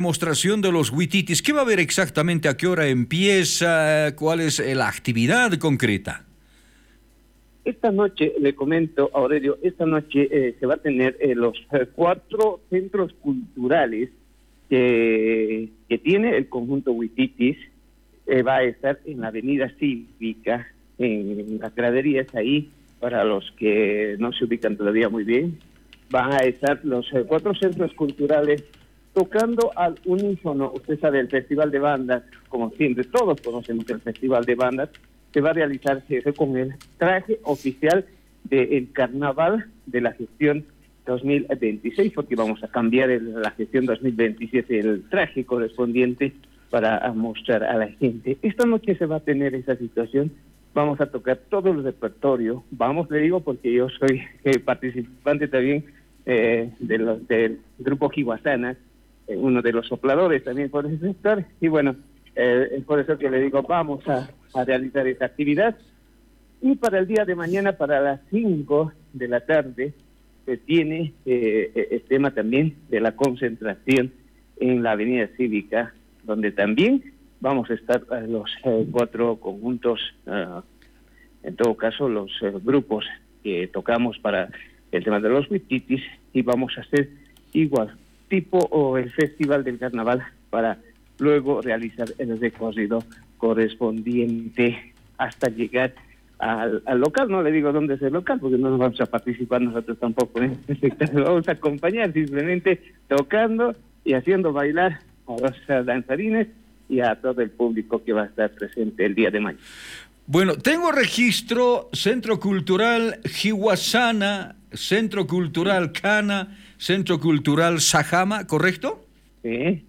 demostración de los huititis. ¿Qué va a haber exactamente? ¿A qué hora empieza? ¿Cuál es la actividad concreta? Esta noche, le comento, Aurelio, esta noche se va a tener los 4 centros culturales que tiene el conjunto Huititis. Va a estar en la Avenida Cívica, en las graderías ahí, para los que no se ubican todavía muy bien. Van a estar los 4 centros culturales tocando al unísono. Usted sabe, el Festival de Bandas, como siempre, todos conocemos el Festival de Bandas, se va a realizar con el traje oficial del Carnaval de la gestión 2026, porque vamos a cambiar la gestión 2027, el traje correspondiente para mostrar a la gente. Esta noche se va a tener esa situación. Vamos a tocar todo el repertorio. Le digo porque yo soy participante también del grupo Jihuasana, uno de los sopladores también por ese sector, y bueno, es por eso que le digo, vamos a realizar esta actividad. Y para el día de mañana, para las 5 de la tarde, se tiene el tema también de la concentración en la Avenida Cívica, donde también vamos a estar los 4 conjuntos, en todo caso los grupos que tocamos para el tema de los huititis, y vamos a hacer igual, tipo el Festival del Carnaval, para luego realizar el recorrido correspondiente hasta llegar al local. No le digo dónde es el local, porque no nos vamos a participar nosotros tampoco en este espectáculo. Vamos a acompañar simplemente tocando y haciendo bailar a los danzarines y a todo el público que va a estar presente el día de mañana. Bueno, tengo registro: Centro Cultural Jihuasana, Centro Cultural Cana, Centro Cultural Sajama, ¿correcto? Sí.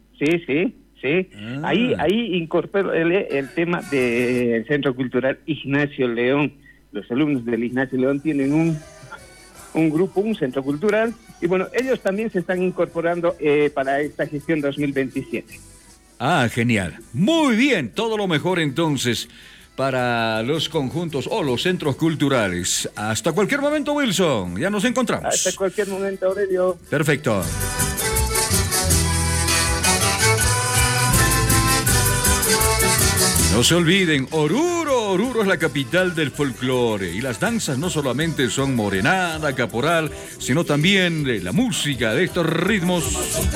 Ahí incorporo el tema del Centro Cultural Ignacio León. Los alumnos del Ignacio León tienen un grupo, un centro cultural, y bueno, ellos también se están incorporando para esta gestión 2027. Ah, genial. Muy bien, todo lo mejor entonces para los conjuntos o los centros culturales. Hasta cualquier momento, Wilson. Ya nos encontramos. Hasta cualquier momento, Aurelio. Perfecto. No se olviden, Oruro es la capital del folclore, y las danzas no solamente son morenada, caporal, sino también la música de estos ritmos.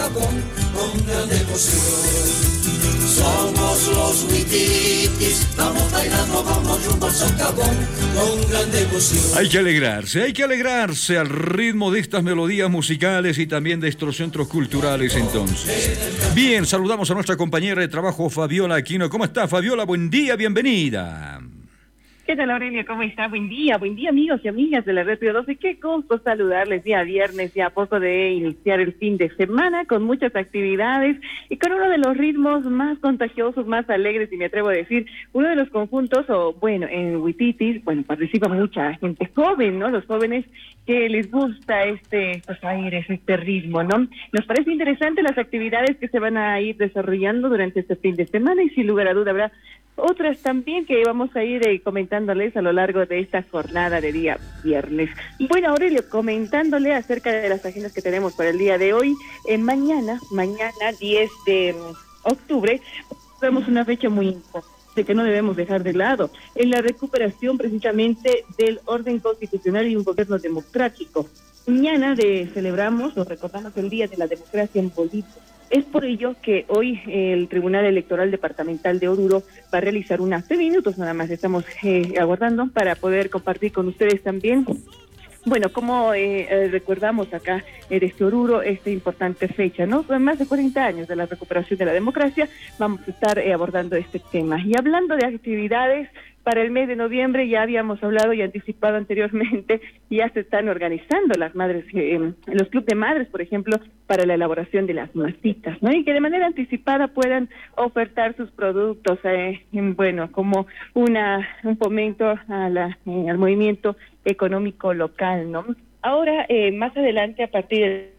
Somos los huititis, vamos bailando, vamos rumbo al socavón, con gran devoción. Hay que alegrarse al ritmo de estas melodías musicales y también de estos centros culturales entonces. Bien, saludamos a nuestra compañera de trabajo, Fabiola Aquino. ¿Cómo está, Fabiola? Buen día, bienvenida. ¿Qué tal, Aurelio? ¿Cómo está? Buen día, amigos y amigas de la Red Río 12. Qué gusto saludarles día viernes, ya a poco de iniciar el fin de semana, con muchas actividades y con uno de los ritmos más contagiosos, más alegres, y me atrevo a decir, uno de los conjuntos, en Huititis, participa mucha gente joven, ¿no? Los jóvenes que les gusta estos aires, este ritmo, ¿no? Nos parece interesante las actividades que se van a ir desarrollando durante este fin de semana, y sin lugar a duda habrá otras también que vamos a ir comentándoles a lo largo de esta jornada de día viernes. Bueno, Aurelio, comentándole acerca de las agendas que tenemos para el día de hoy. Mañana 10 de octubre, tenemos una fecha muy importante que no debemos dejar de lado, en la recuperación precisamente del orden constitucional y un gobierno democrático. Mañana celebramos o recordamos el Día de la Democracia en Bolivia. Es por ello que hoy el Tribunal Electoral Departamental de Oruro va a realizar un acto de minutos, nada más estamos aguardando para poder compartir con ustedes también. Bueno, como recordamos acá desde Oruro esta importante fecha, ¿no? Más de 40 años de la recuperación de la democracia, vamos a estar abordando este tema. Y hablando de actividades, para el mes de noviembre ya habíamos hablado y anticipado anteriormente, ya se están organizando las madres, los clubes de madres, por ejemplo, para la elaboración de las masitas, ¿no? Y que de manera anticipada puedan ofertar sus productos, como un fomento al movimiento económico local, ¿no? Ahora, más adelante, a partir de...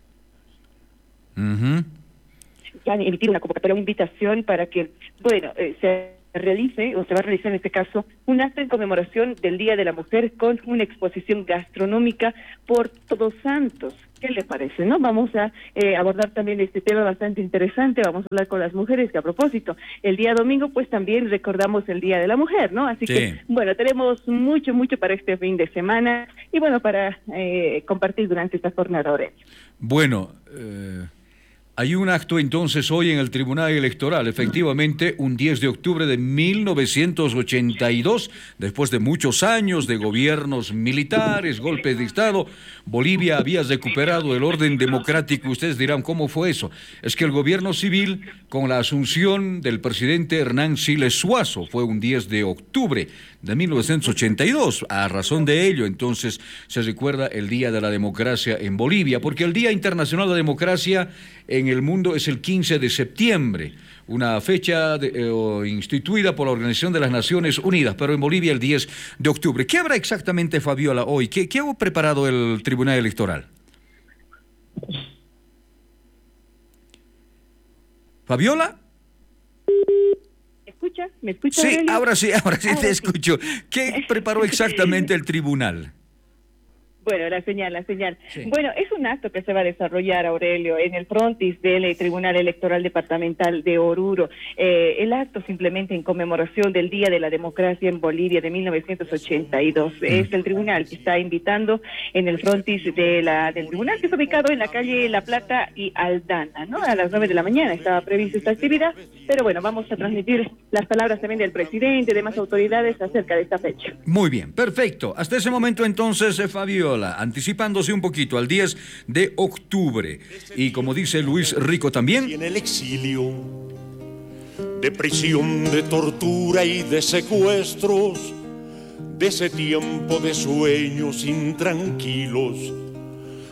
Ya emitir una convocatoria, una invitación para que, se realice, o se va a realizar en este caso, un acto en conmemoración del Día de la Mujer con una exposición gastronómica por Todos Santos. ¿Qué le parece, no? Vamos a abordar también este tema bastante interesante. Vamos a hablar con las mujeres, que a propósito, el día domingo pues también recordamos el Día de la Mujer, ¿no? Así que, bueno, tenemos mucho para este fin de semana y bueno, para compartir durante esta jornada, Aurelio. Bueno, hay un acto entonces hoy en el Tribunal Electoral, efectivamente, un 10 de octubre de 1982, después de muchos años de gobiernos militares, golpes de Estado, Bolivia había recuperado el orden democrático. Ustedes dirán, ¿cómo fue eso? Es que el gobierno civil, con la asunción del presidente Hernán Siles Suazo, fue un 10 de octubre de 1982. A razón de ello, entonces, se recuerda el Día de la Democracia en Bolivia, porque el Día Internacional de la Democracia en el mundo es el 15 de septiembre, una fecha instituida por la Organización de las Naciones Unidas, pero en Bolivia el 10 de octubre. ¿Qué habrá exactamente, Fabiola, hoy? ¿Qué ha preparado el Tribunal Electoral? ¿Fabiola? ¿Me escucha? Sí, Aurelio? ahora sí te escucho. ¿Qué preparó exactamente el tribunal? Bueno, la señal. Sí. Bueno, es un acto que se va a desarrollar, Aurelio, en el frontis del Tribunal Electoral Departamental de Oruro. El acto simplemente en conmemoración del Día de la Democracia en Bolivia de 1982. Es el tribunal que está invitando en el frontis del tribunal, que está ubicado en la calle La Plata y Aldana, ¿no? A las 9 de la mañana estaba prevista esta actividad, pero bueno, vamos a transmitir las palabras también del presidente y demás autoridades acerca de esta fecha. Muy bien, perfecto. Hasta ese momento entonces, Fabiola, anticipándose un poquito al 10 de octubre. Y como dice Luis Rico también, Y en el exilio, de prisión, de tortura y de secuestros, de ese tiempo de sueños intranquilos,